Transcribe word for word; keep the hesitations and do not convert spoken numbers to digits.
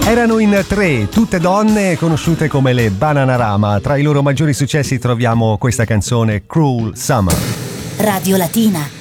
Erano in tre, tutte donne conosciute come le Bananarama. Tra i loro maggiori successi troviamo questa canzone Cruel Summer. Radio Latina,